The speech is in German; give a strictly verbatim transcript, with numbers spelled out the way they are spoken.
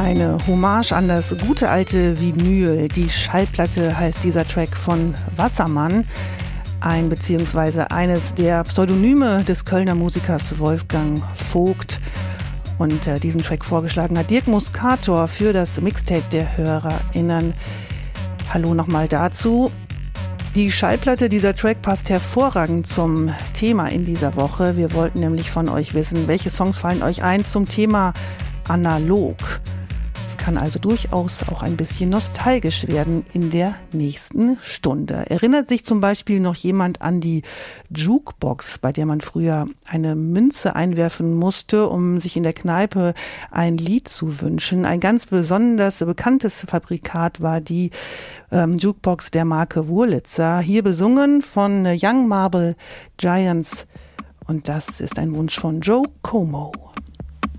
Eine Hommage an das gute alte Vinyl. Die Schallplatte heißt dieser Track von Wassermann. Ein bzw. eines der Pseudonyme des Kölner Musikers Wolfgang Vogt. Und äh, diesen Track vorgeschlagen hat Dirk Muscator für das Mixtape der HörerInnen. Hallo nochmal dazu. Die Schallplatte, dieser Track passt hervorragend zum Thema in dieser Woche. Wir wollten nämlich von euch wissen, welche Songs fallen euch ein zum Thema analog. Es kann also durchaus auch ein bisschen nostalgisch werden in der nächsten Stunde. Erinnert sich zum Beispiel noch jemand an die Jukebox, bei der man früher eine Münze einwerfen musste, um sich in der Kneipe ein Lied zu wünschen? Ein ganz besonders bekanntes Fabrikat war die ähm, Jukebox der Marke Wurlitzer. Hier besungen von Young Marble Giants. Und das ist ein Wunsch von Joe Como.